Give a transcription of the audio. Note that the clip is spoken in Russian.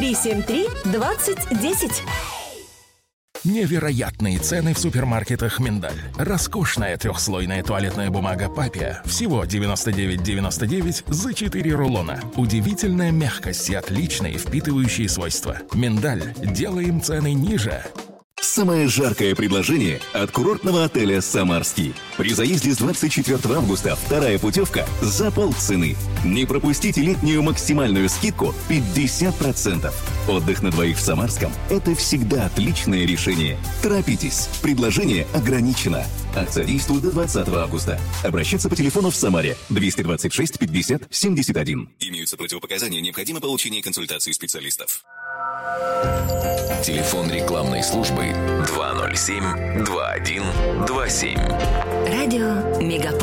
373-2010. Невероятные цены в супермаркетах «Миндаль». Роскошная трехслойная туалетная бумага «Папиа» всего 99,99 за 4 рулона. Удивительная мягкость и отличные впитывающие свойства. «Миндаль». Делаем цены ниже. Самое жаркое предложение от курортного отеля «Самарский». При заезде с 24 августа вторая путевка за полцены. Не пропустите летнюю максимальную скидку 50%. Отдых на двоих в Самарском – это всегда отличное решение. Торопитесь, предложение ограничено. Акция действует до 20 августа. Обращаться по телефону в Самаре 226 50 71. Имеются противопоказания, необходимо получение консультации специалистов. Телефон рекламной службы 207-2127. Радио Мегаполис.